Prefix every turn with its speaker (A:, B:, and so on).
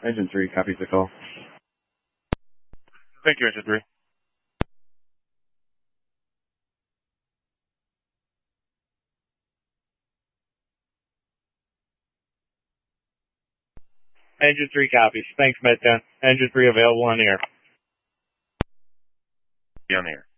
A: Engine 3 copies the call.
B: Thank you, Engine 3.
C: Engine 3 copies. Thanks, Med 10. Engine 3 available on the air.
B: Be on the air.